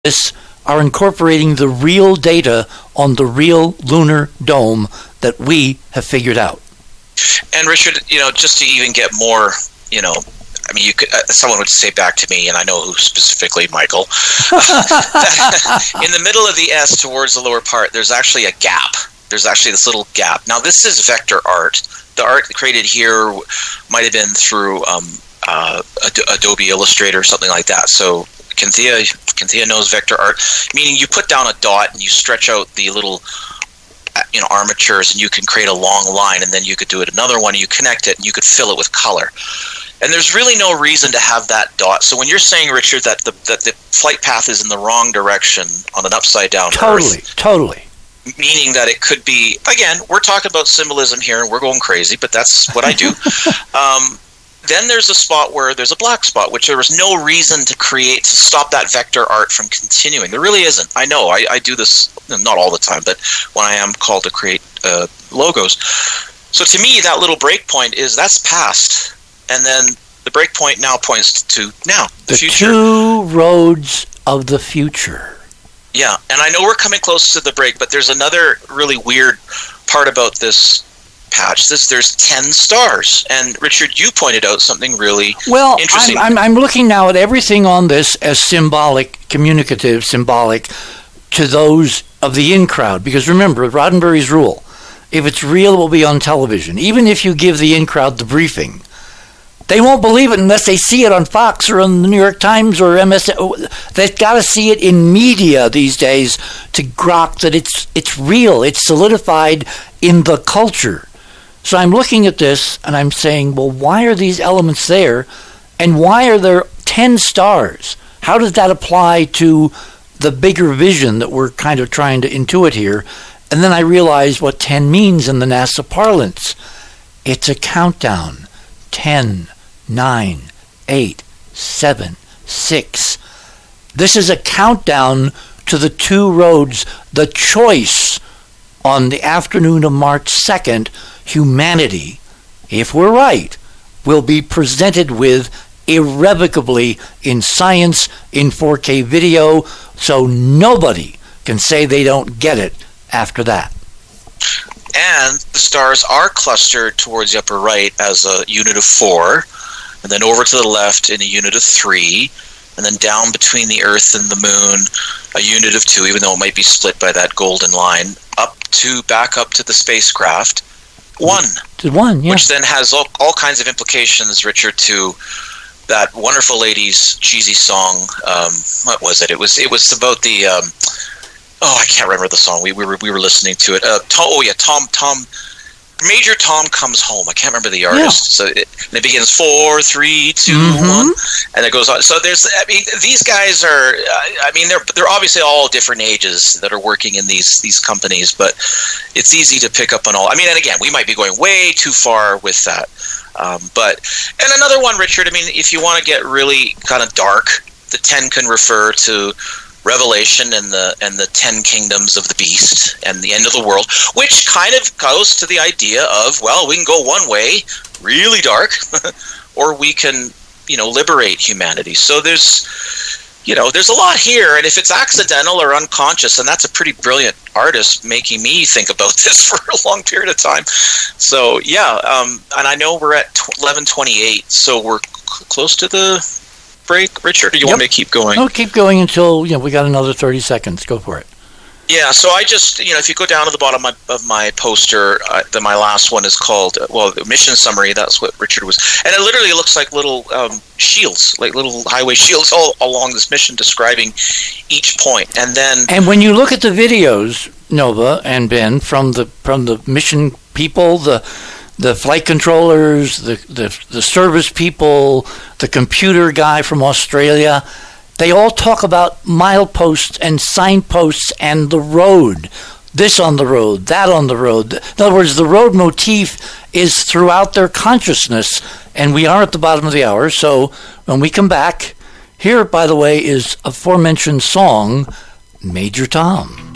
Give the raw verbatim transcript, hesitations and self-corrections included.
this are incorporating the real data on the real lunar dome that we have figured out. And Richard, you know, just to even get more, you know, I mean, you could, uh, someone would say back to me, and I know who specifically, Michael, in the middle of the S towards the lower part, there's actually a gap. There's actually this little gap. Now, this is vector art. The art created here might have been through um, uh, Ad- Adobe Illustrator or something like that. So Cynthia, Cynthia knows vector art, meaning you put down a dot and you stretch out the little, you know, armatures, and you can create a long line, and then you could do it another one, and you connect it, and you could fill it with color. And there's really no reason to have that dot. So when you're saying, Richard, that the that the flight path is in the wrong direction on an upside down totally, Earth, totally, meaning that it could be, again, we're talking about symbolism here, and we're going crazy, but that's what I do. um, then there's a spot where there's a black spot, which there was no reason to create to stop that vector art from continuing. There really isn't. I know I, I do this not all the time, but when I am called to create uh, logos. So to me, that little breakpoint is that's past. And then the breakpoint now points to now, the, the future. The two roads of the future. Yeah, and I know we're coming close to the break, but there's another really weird part about this patch. This, there's ten stars. And Richard, you pointed out something really well, interesting. I'm, I'm, I'm looking now at everything on this as symbolic, communicative, symbolic to those of the in crowd. Because remember, Roddenberry's rule, if it's real, it will be on television. Even if you give the in crowd the briefing, they won't believe it unless they see it on Fox or on the New York Times or M S N. They've got to see it in media these days to grok that it's it's real. It's solidified in the culture. So I'm looking at this and I'm saying, well, why are these elements there? And why are there ten stars? How does that apply to the bigger vision that we're kind of trying to intuit here? And then I realized what ten means in the NASA parlance. It's a countdown. ten, nine, eight, seven, six. This is a countdown to the two roads, the choice on the afternoon of March second. Humanity, if we're right, will be presented with irrevocably in science, in four K video, so nobody can say they don't get it after that. And the stars are clustered towards the upper right as a unit of four, and then over to the left in a unit of three, and then down between the Earth and the Moon, a unit of two, even though it might be split by that golden line, up to, back up to the spacecraft, one. To one, yeah. Which then has all, all kinds of implications, Richard, to that wonderful lady's cheesy song. Um, what was it? It was it was about the... Um, Oh, I can't remember the song. We, we were we were listening to it. Uh, Tom, oh yeah, Tom Tom, Major Tom Comes Home. I can't remember the artist. Yeah. So it, and it begins four, three, two, mm-hmm. one, and it goes on. So there's, I mean, these guys are. I mean, they're they're obviously all different ages that are working in these these companies, but it's easy to pick up on all. I mean, and again, we might be going way too far with that. Um, but and another one, Richard. I mean, if you want to get really kind of dark, the ten can refer to Revelation and the and the ten kingdoms of the beast and the end of the world, which kind of goes to the idea of, well, we can go one way, really dark, or we can, you know, liberate humanity. So there's, you know, there's a lot here, and if it's accidental or unconscious, and that's a pretty brilliant artist making me think about this for a long period of time. So yeah, um, and I know we're at eleven twenty-eight, so we're c- close to the break. Richard, do you yep. want me to keep going? No, keep going until, you know, we got another thirty seconds. Go for it. Yeah, so I just, you know, if you go down to the bottom of my, of my poster, uh, the, my last one is called, uh, well, the mission summary, that's what Richard was, and it literally looks like little um, shields, like little highway shields all along this mission describing each point. And then... And when you look at the videos, Nova and Ben, from the from the mission people, the the flight controllers, the, the the service people, the computer guy from Australia, they all talk about mileposts and signposts and the road. This on the road, that on the road. In other words, the road motif is throughout their consciousness, and we are at the bottom of the hour, so when we come back, here, by the way, is aforementioned song, Major Tom.